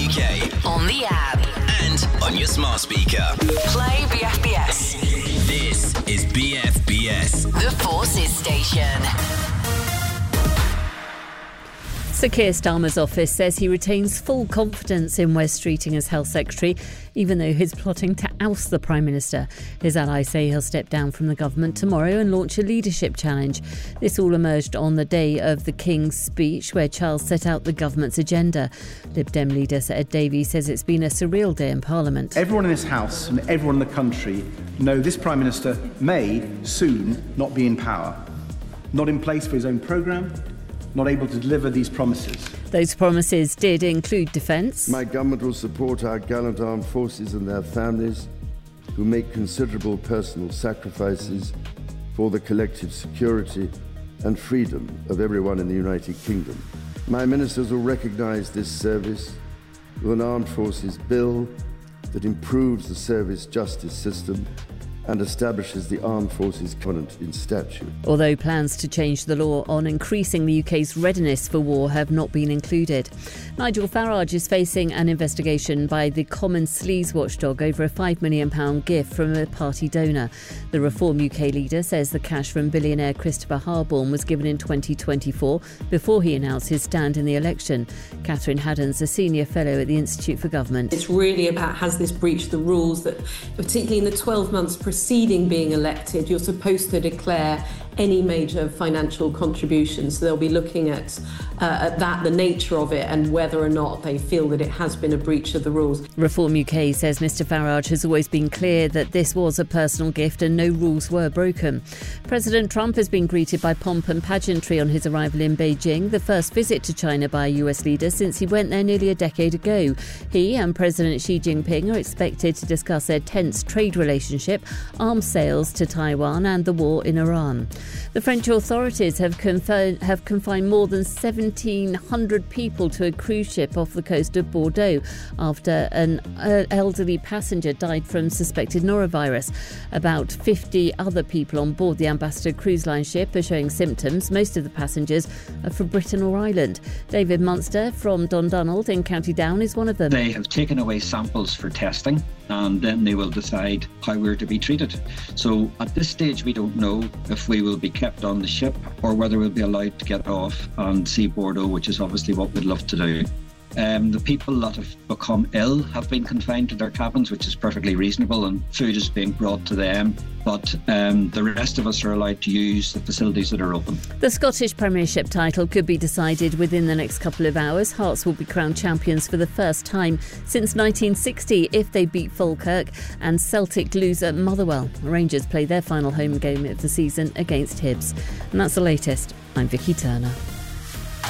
BFBS.co.uk. On the app. And on your smart speaker. Play BFBS. This is BFBS. The Forces Station. Sir Keir Starmer's office says he retains full confidence in Wes Streeting as Health Secretary, even though he's plotting to oust the Prime Minister. His allies say he'll step down from the government tomorrow and launch a leadership challenge. This all emerged on the day of the King's speech, where Charles set out the government's agenda. Lib Dem leader Sir Ed Davies says it's been a surreal day in Parliament. Everyone in this House and everyone in the country know this Prime Minister may soon not be in power, not in place for his own programme, not able to deliver these promises. Those promises did include defence. My government will support our gallant armed forces and their families who make considerable personal sacrifices for the collective security and freedom of everyone in the United Kingdom. My ministers will recognise this service with an armed forces bill that improves the service justice system and establishes the Armed Forces Covenant in statute. Although plans to change the law on increasing the UK's readiness for war have not been included. Nigel Farage is facing an investigation by the Common Sleaze watchdog over a £5 million gift from a party donor. The Reform UK leader says the cash from billionaire Christopher Harborne was given in 2024 before he announced his stand in the election. Catherine Haddon's a senior fellow at the Institute for Government. It's really about, has this breached the rules that, particularly in the 12 months preceding being elected, you're supposed to declare any major financial contributions. So they'll be looking at that, the nature of it, and whether or not they feel that it has been a breach of the rules. Reform UK says Mr Farage has always been clear that this was a personal gift and no rules were broken. President Trump has been greeted by pomp and pageantry on his arrival in Beijing, the first visit to China by a US leader since he went there nearly a decade ago. He and President Xi Jinping are expected to discuss their tense trade relationship, arms sales to Taiwan and the war in Iran. The French authorities have confined more than 1,700 people to a cruise ship off the coast of Bordeaux after an elderly passenger died from suspected norovirus. About 50 other people on board the Ambassador cruise line ship are showing symptoms. Most of the passengers are from Britain or Ireland. David Munster from Dundonald in County Down is one of them. They have taken away samples for testing and then they will decide how we're to be treated. So at this stage we don't know if we will be kept on the ship or whether we'll be allowed to get off and see Bordeaux, which is obviously what we'd love to do. The people that have become ill have been confined to their cabins, which is perfectly reasonable, and food is being brought to them. But the rest of us are allowed to use the facilities that are open. The Scottish Premiership title could be decided within the next couple of hours. Hearts will be crowned champions for the first time since 1960 if they beat Falkirk and Celtic lose at Motherwell. Rangers play their final home game of the season against Hibs. And that's the latest. I'm Vicky Turner.